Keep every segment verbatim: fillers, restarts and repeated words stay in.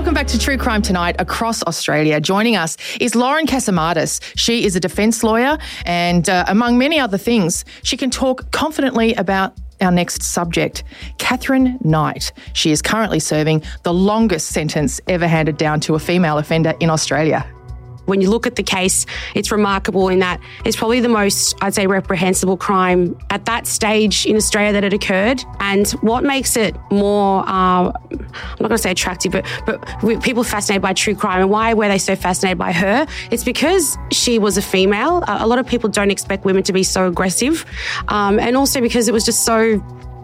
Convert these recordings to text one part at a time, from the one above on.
Welcome back to True Crime Tonight across Australia. Joining us is Lauren Casamadis. She is a defence lawyer and, uh, among many other things, she can talk confidently about our next subject, Kathryn Knight. She is currently serving the longest sentence ever handed down to a female offender in Australia. When you look at the case, it's remarkable in that it's probably the most, I'd say, reprehensible crime at that stage in Australia that had occurred. And what makes it more, uh, I'm not going to say attractive, but, but people fascinated by true crime, and why were they so fascinated by her? It's because she was a female. A lot of people don't expect women to be so aggressive. Um, and also because it was just so,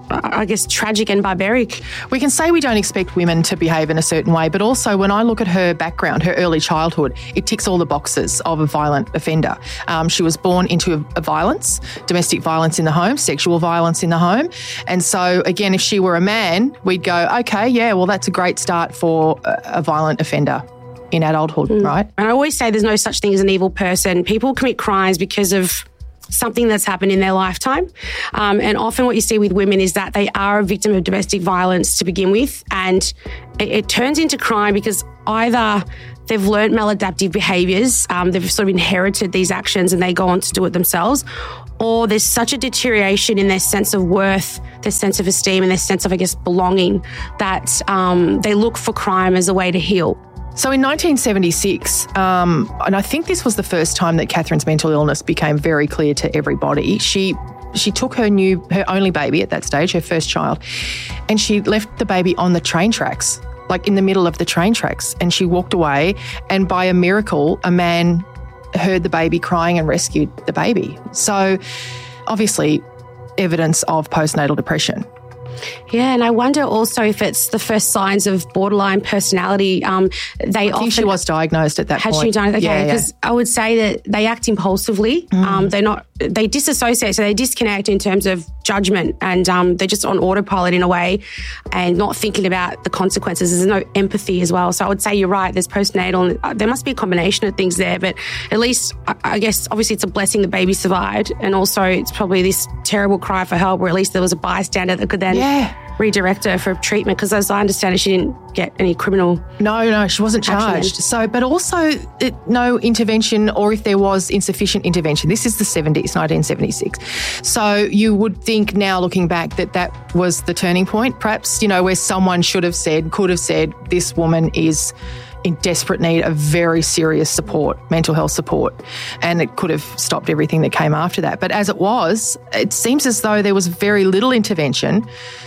I guess, tragic and barbaric. We can say we don't expect women to behave in a certain way, but also when I look at her background, her early childhood, it ticks all the boxes of a violent offender. Um, she was born into a, a violence, domestic violence in the home, sexual violence in the home. And so, again, if she were a man, we'd go, okay, yeah, well, that's a great start for a, a violent offender in adulthood, mm. right? And I always say there's no such thing as an evil person. People commit crimes because of something that's happened in their lifetime. Um, and often what you see with women is that they are a victim of domestic violence to begin with, and it, it turns into crime because either they've learned maladaptive behaviours, um, they've sort of inherited these actions and they go on to do it themselves, or there's such a deterioration in their sense of worth, their sense of esteem and their sense of, I guess, belonging that um, they look for crime as a way to heal. So in nineteen seventy-six, um, and I think this was the first time that Kathryn's mental illness became very clear to everybody, she she took her new, her only baby at that stage, her first child, and she left the baby on the train tracks, like in the middle of the train tracks, and she walked away, and by a miracle, a man heard the baby crying and rescued the baby. So obviously evidence of postnatal depression. Yeah, and I wonder also if it's the first signs of borderline personality. Um, they I think often, she was diagnosed at that had point. Had she diagnosed? Okay, yeah, because yeah. I would say that they act impulsively. Mm. Um, they're not. They disassociate, so they disconnect in terms of judgment, and um, they're just on autopilot in a way, and not thinking about the consequences. There's no empathy as well. So I would say you're right. There's postnatal. And there must be a combination of things there, but at least I, I guess obviously it's a blessing the baby survived, and also it's probably this terrible cry for help, where at least there was a bystander that could then. Yeah. redirect her for treatment, because as I understand it, she didn't get any criminal. No, no, she wasn't charged. So, but also it, no intervention, or if there was insufficient intervention. This is the seventies, nineteen seventy-six. So you would think now, looking back, that that was the turning point, perhaps, you know, where someone should have said, could have said, this woman is in desperate need of very serious support, mental health support, and it could have stopped everything that came after that. But as it was, it seems as though there was very little intervention.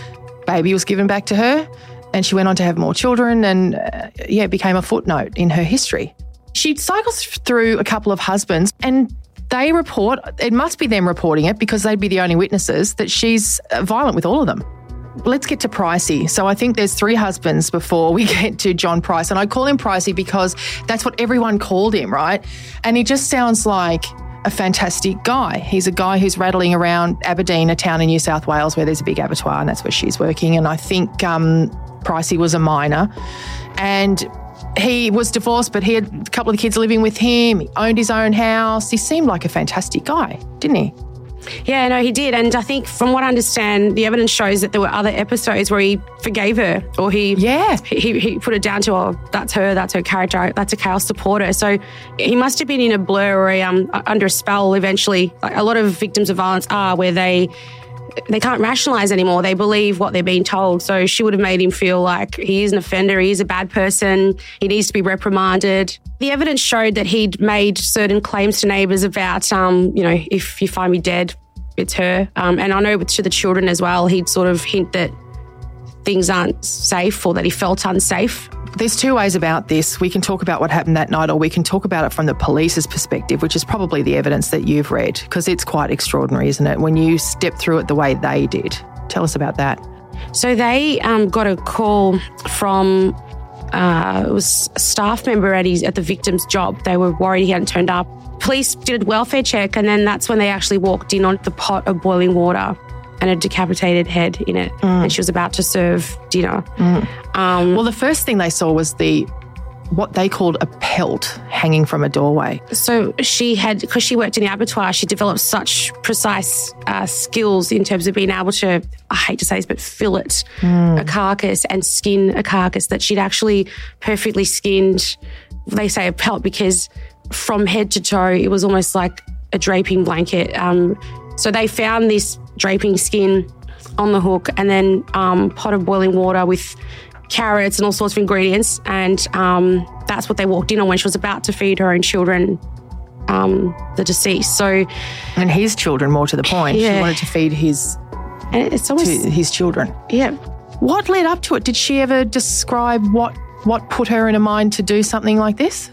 Baby was given back to her, and she went on to have more children, and uh, yeah, it became a footnote in her history. She cycles through a couple of husbands, and they report, it must be them reporting it because they'd be the only witnesses, that she's violent with all of them. Let's get to Pricey. So I think there's three husbands before we get to John Price, and I call him Pricey because that's what everyone called him, right? And he just sounds like a fantastic guy. He's a guy who's rattling around Aberdeen, a town in New South Wales where there's a big abattoir, and that's where she's working. And I think um, Pricey was a minor, and he was divorced, but he had a couple of kids living with him. He owned his own house. He seemed like a fantastic guy, didn't he? Yeah, no, he did. And I think from what I understand, the evidence shows that there were other episodes where he forgave her, or he yeah he, he put it down to, oh, that's her, that's her character, that's a chaos supporter. So he must have been in a blur or a, um, under a spell eventually. Like a lot of victims of violence are, where they they can't rationalise anymore. They believe what they're being told. So she would have made him feel like he is an offender, he is a bad person, he needs to be reprimanded. The evidence showed that he'd made certain claims to neighbours about, um, you know, if you find me dead, it's her. Um, and I know to the children as well, he'd sort of hint that things aren't safe, or that he felt unsafe. There's two ways about this. We can talk about what happened that night, or we can talk about it from the police's perspective, which is probably the evidence that you've read, because it's quite extraordinary, isn't it, when you step through it the way they did. Tell us about that. So they um, got a call from uh, it was a staff member at his at the victim's job. They were worried he hadn't turned up. Police did a welfare check, and then that's when they actually walked in on the pot of boiling water and a decapitated head in it, mm. and she was about to serve dinner. Mm. Um, well, the first thing they saw was the what they called a pelt hanging from a doorway. So she had, because she worked in the abattoir, she developed such precise uh, skills in terms of being able to, I hate to say this, but fillet mm. a carcass and skin a carcass, that she'd actually perfectly skinned, they say a pelt, because from head to toe, it was almost like a draping blanket. Um, so they found this draping skin on the hook, and then um, pot of boiling water with carrots and all sorts of ingredients, and um, that's what they walked in on when she was about to feed her own children, um, the deceased. So, and his children, more to the point, yeah. she wanted to feed his and it's almost, to his children. Yeah. What led up to it? Did she ever describe what what put her in a mind to do something like this?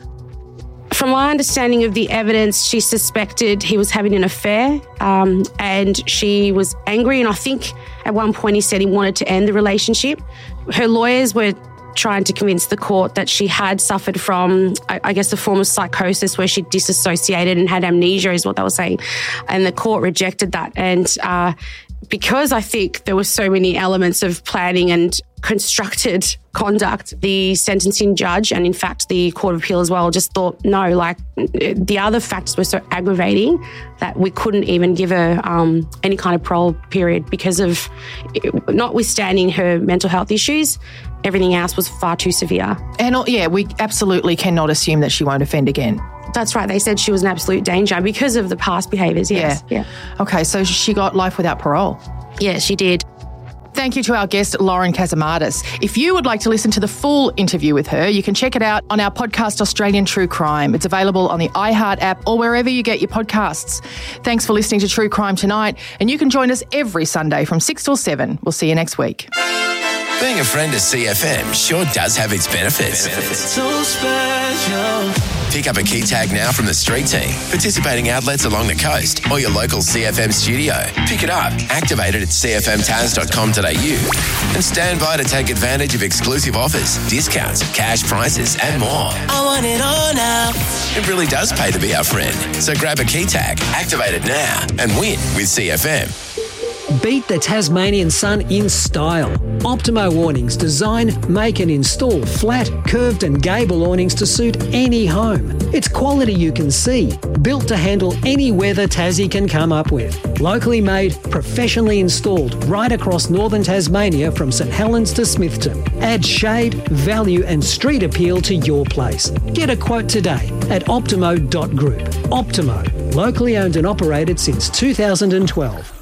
From my understanding of the evidence, she suspected he was having an affair, um, and she was angry. And I think at one point he said he wanted to end the relationship. Her lawyers were trying to convince the court that she had suffered from, I, I guess, a form of psychosis where she disassociated and had amnesia, is what they were saying. And the court rejected that. And uh, because I think there were so many elements of planning and constructed conduct, the sentencing judge, and in fact the Court of Appeal as well, just thought, no, like the other factors were so aggravating that we couldn't even give her um, any kind of parole period because of, notwithstanding her mental health issues, everything else was far too severe. And yeah, we absolutely cannot assume that she won't offend again. That's right. They said she was an absolute danger because of the past behaviours, yes. Yeah. yeah. Okay, so she got life without parole. Yeah, she did. Thank you to our guest, Lauren Cazamadis. If you would like to listen to the full interview with her, you can check it out on our podcast, Australian True Crime. It's available on the iHeart app or wherever you get your podcasts. Thanks for listening to True Crime Tonight, and you can join us every Sunday from six till seven. We'll see you next week. Being a friend of C F M sure does have its benefits. benefits. So special. Pick up a key tag now from the street team, participating outlets along the coast, or your local C F M studio. Pick it up, activate it at c f m taz dot com dot a u, and stand by to take advantage of exclusive offers, discounts, cash prizes, and more. I want it all now. It really does pay to be our friend. So grab a key tag, activate it now, and win with C F M. Beat the Tasmanian sun in style. Optimo Awnings design, make and install flat, curved and gable awnings to suit any home. It's quality you can see, built to handle any weather Tassie can come up with. Locally made, professionally installed right across northern Tasmania from St Helens to Smithton. Add shade, value and street appeal to your place. Get a quote today at optimo dot group. Optimo, locally owned and operated since two thousand twelve.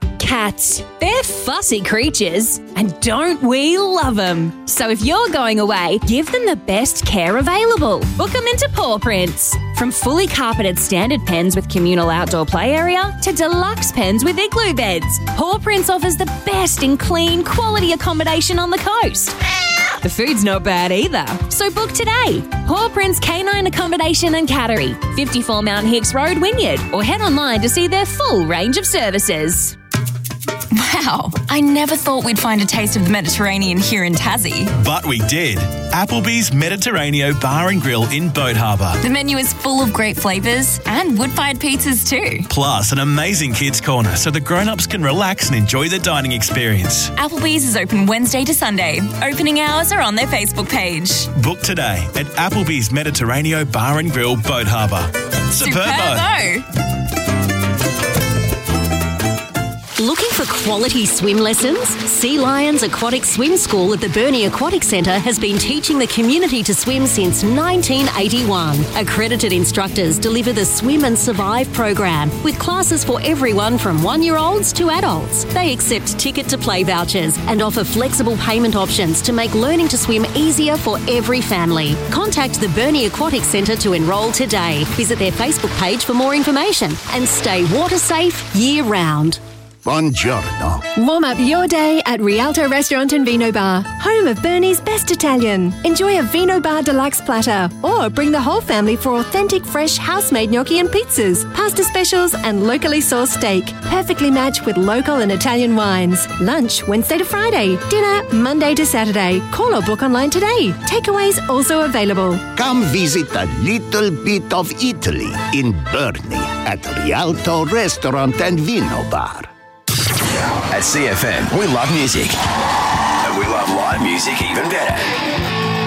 Cats. They're fussy creatures, and don't we love them? So if you're going away, give them the best care available. Book them into Paw Prints. From fully carpeted standard pens with communal outdoor play area to deluxe pens with igloo beds, Paw Prints offers the best in clean, quality accommodation on the coast. The food's not bad either, so book today. Paw Prints Canine Accommodation and Cattery, fifty-four Mount Hicks Road, Wynyard, or head online to see their full range of services. Wow, I never thought we'd find a taste of the Mediterranean here in Tassie. But we did. Applebee's Mediterraneo Bar and Grill in Boat Harbour. The menu is full of great flavours and wood-fired pizzas too. Plus an amazing kids' corner so the grown-ups can relax and enjoy the dining experience. Applebee's is open Wednesday to Sunday. Opening hours are on their Facebook page. Book today at Applebee's Mediterranean Bar and Grill, Boat Harbour. Superbo! Superbo. Looking for quality swim lessons? Sea Lions Aquatic Swim School at the Burnie Aquatic Centre has been teaching the community to swim since nineteen eighty-one. Accredited instructors deliver the Swim and Survive program with classes for everyone from one-year-olds to adults. They accept ticket-to-play vouchers and offer flexible payment options to make learning to swim easier for every family. Contact the Burnie Aquatic Centre to enrol today. Visit their Facebook page for more information and stay water safe year-round. Buongiorno. Warm up your day at Rialto Restaurant and Vino Bar, home of Burnie's best Italian. Enjoy a Vino Bar deluxe platter or bring the whole family for authentic fresh house-made gnocchi and pizzas, pasta specials and locally sourced steak, perfectly matched with local and Italian wines. Lunch Wednesday to Friday, dinner Monday to Saturday. Call or book online today. Takeaways also available. Come visit a little bit of Italy in Burnie at Rialto Restaurant and Vino Bar. At C F M, we love music. And we love live music even better.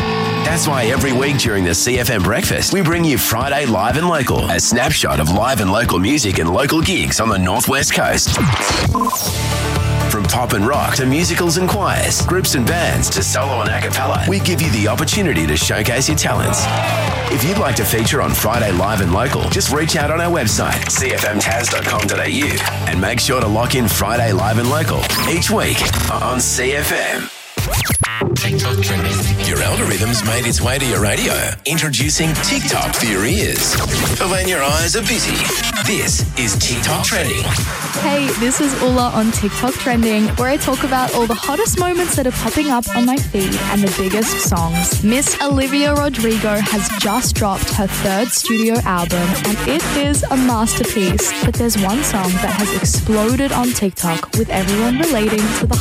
That's why every week during the C F M Breakfast, we bring you Friday Live and Local, a snapshot of live and local music and local gigs on the Northwest Coast. From pop and rock to musicals and choirs, groups and bands to solo and a cappella, we give you the opportunity to showcase your talents. If you'd like to feature on Friday Live and Local, just reach out on our website, c f m tas dot com dot a u, and make sure to lock in Friday Live and Local each week on C F M. TikTok trending. Your algorithm's made its way to your radio. Introducing TikTok for your ears. For when your eyes are busy, this is TikTok Trending. Hey, this is Ula on TikTok Trending, where I talk about all the hottest moments that are popping up on my feed and the biggest songs. Miss Olivia Rodrigo has just dropped her third studio album, and it is a masterpiece. But there's one song that has exploded on TikTok, with everyone relating to the